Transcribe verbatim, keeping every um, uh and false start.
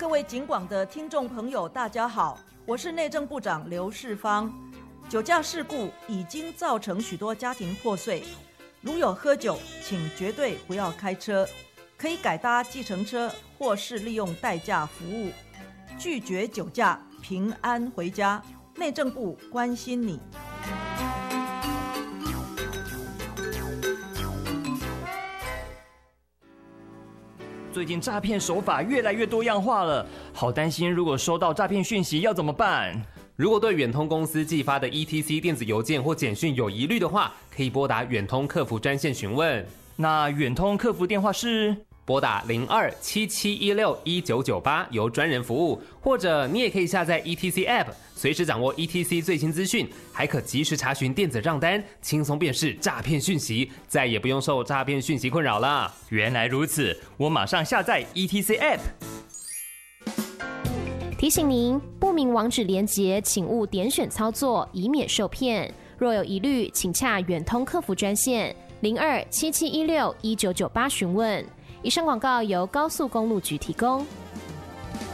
各位警广的听众朋友，大家好，我是内政部长刘世芳。酒驾事故已经造成许多家庭破碎，如有喝酒，请绝对不要开车，可以改搭计程车或是利用代驾服务，拒绝酒驾，平安回家。内政部关心你。 最近诈骗手法越来越多样化了，好担心如果收到诈骗讯息要怎么办？ 如果对远通公司寄发的 E T C 电子邮件或简讯有疑虑的话，可以拨打远通客服专线询问。 那远通客服电话是拨打零二七七一六一九九八，由专人服务，或者你也可以下载 E T C App， 随时掌握 E T C 最新资讯，还可及时查询电子账单，轻松辨识诈骗讯息，再也不用受诈骗讯息困扰了。 原来如此，我马上下载 E T C App。 提醒您，不明网址连结，请勿点选操作，以免受骗。若有疑虑，请洽远通客服专线零二七七一六一九九八询问。以上广告由高速公路局提供。